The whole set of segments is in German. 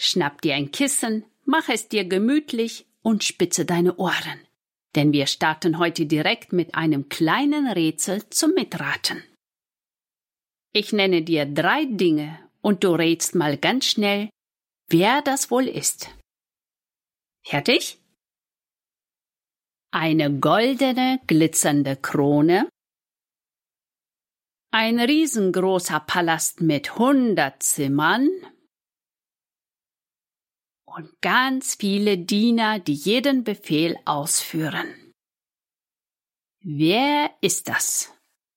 schnapp dir ein Kissen, mach es dir gemütlich und spitze deine Ohren. Denn wir starten heute direkt mit einem kleinen Rätsel zum Mitraten. Ich nenne dir 3 Dinge und du rätst mal ganz schnell, wer das wohl ist. Fertig? Eine goldene, glitzernde Krone, ein riesengroßer Palast mit 100 Zimmern und ganz viele Diener, die jeden Befehl ausführen. Wer ist das?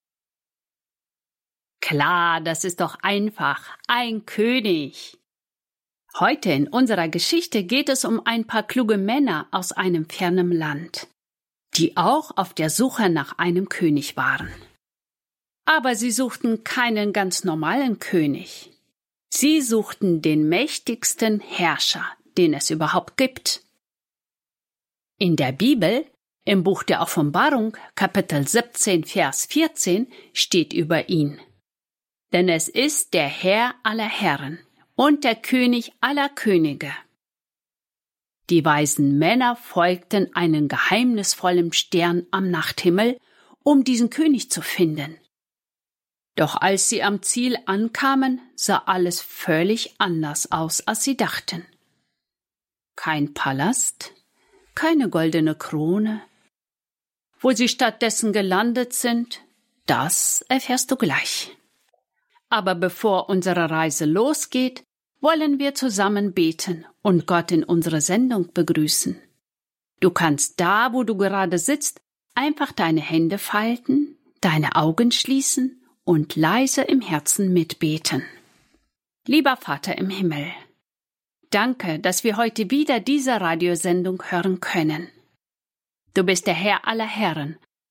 Klar, das ist doch einfach, ein König. Heute in unserer Geschichte geht es um ein paar kluge Männer aus einem fernen Land, die auch auf der Suche nach einem König waren. Aber sie suchten keinen ganz normalen König. Sie suchten den mächtigsten Herrscher, den es überhaupt gibt. In der Bibel, im Buch der Offenbarung, Kapitel 17, Vers 14, steht über ihn: Denn es ist der Herr aller Herren und der König aller Könige. Die weisen Männer folgten einem geheimnisvollen Stern am Nachthimmel, um diesen König zu finden. Doch als sie am Ziel ankamen, sah alles völlig anders aus, als sie dachten. Kein Palast, keine goldene Krone. Wo sie stattdessen gelandet sind, das erfährst du gleich. Aber bevor unsere Reise losgeht, wollen wir zusammen beten und Gott in unsere Sendung begrüßen. Du kannst da, wo du gerade sitzt, einfach deine Hände falten, deine Augen schließen und leise im Herzen mitbeten. Lieber Vater im Himmel, danke, dass wir heute wieder diese Radiosendung hören können. Du bist der Herr aller Herren